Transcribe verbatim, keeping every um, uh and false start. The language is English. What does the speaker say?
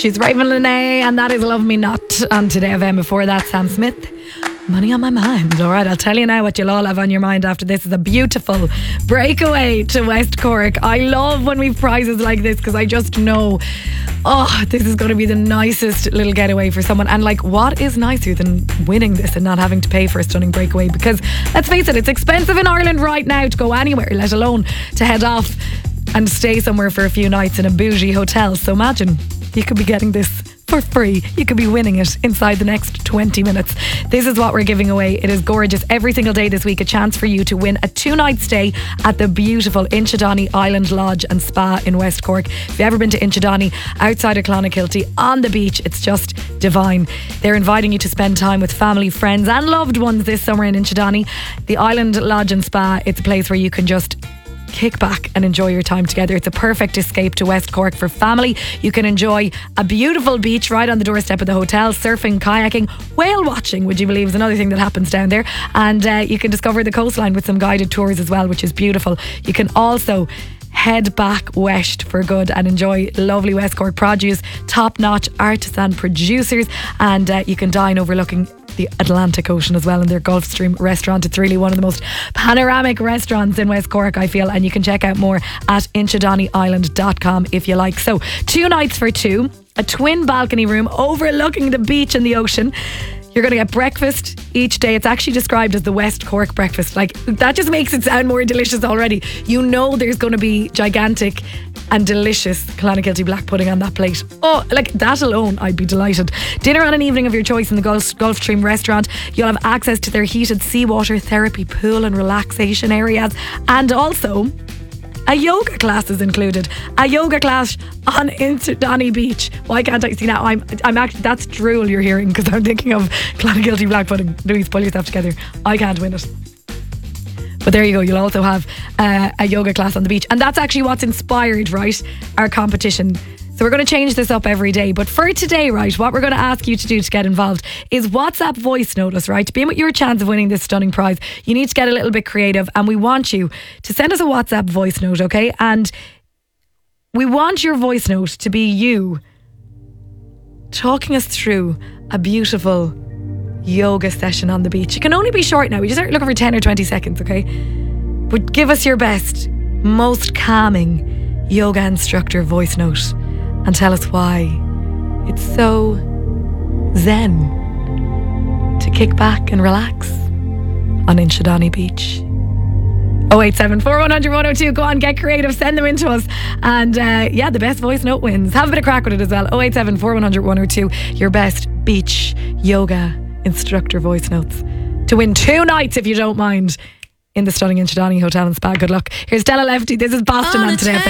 She's Raven Lene, and that is Love Me Not on Today F M. Before that, Sam Smith, Money on My Mind. All right, I'll tell you now what you'll all have on your mind after this is a beautiful breakaway to West Cork. I love when we've prizes like this because I just know, oh, this is going to be the nicest little getaway for someone. And like, what is nicer than winning this and not having to pay for a stunning breakaway? Because let's face it, it's expensive in Ireland right now to go anywhere, let alone to head off and stay somewhere for a few nights in a bougie hotel. So imagine you could be getting this for free. You could be winning it inside the next twenty minutes. This is what we're giving away. It is gorgeous. Every single day this week, a chance for you to win a two-night stay at the beautiful Inchydoney Island Lodge and Spa in West Cork. If you've ever been to Inchydoney, outside of Clonakilty, on the beach, it's just divine. They're inviting you to spend time with family, friends and loved ones this summer in Inchydoney. The Island Lodge and Spa, it's a place where you can just kick back and enjoy your time together. It's a perfect escape to West Cork for family. You can enjoy a beautiful beach right on the doorstep of the hotel. Surfing, kayaking, whale watching, would you believe, is another thing that happens down there. And uh, you can discover the coastline with some guided tours as well, which is beautiful. You can also head back west for good and enjoy lovely West Cork produce, top-notch artisan producers, and uh, you can dine overlooking the Atlantic Ocean as well in their Gulfstream restaurant. It's really one of the most panoramic restaurants in West Cork, I feel, and you can check out more at inchydoney island dot com if you like. So two nights for two, a twin balcony room overlooking the beach and the ocean. You're going to get breakfast each day. It's actually described as the West Cork breakfast. Like, that just makes it sound more delicious already. You know there's going to be gigantic and delicious Clonakilty black pudding on that plate. Oh, like that alone, I'd be delighted. Dinner on an evening of your choice in the Gulf, Gulfstream restaurant. You'll have access to their heated seawater therapy pool and relaxation areas. And also, a yoga class is included. A yoga class on Inchydoney Beach. Why can't I see now? I'm, I'm actually, that's drool you're hearing because I'm thinking of Clonakilty black pudding. Louise, pull yourself together. I can't win it. But there you go, you'll also have uh, a yoga class on the beach. And that's actually what's inspired, right, our competition. So we're going to change this up every day. But for today, right, what we're going to ask you to do to get involved is WhatsApp voice note us, right? To be in with your chance of winning this stunning prize, you need to get a little bit creative. And we want you to send us a WhatsApp voice note, okay? And we want your voice note to be you talking us through a beautiful yoga session on the beach. It can only be short now. We just aren't looking for ten or twenty seconds, okay? But give us your best, most calming yoga instructor voice note and tell us why it's so zen to kick back and relax on Inchydoney Beach. oh eight seven four one hundred one oh two. Go on, get creative, send them in to us. And uh, yeah, the best voice note wins. Have a bit of crack with it as well. oh eight seven four one hundred one oh two. Your best beach yoga instructor voice notes to win two nights, if you don't mind, in the stunning Inchydoney Hotel and Spa. Good luck. Here's Della Lefty. This is Boston on Today F M.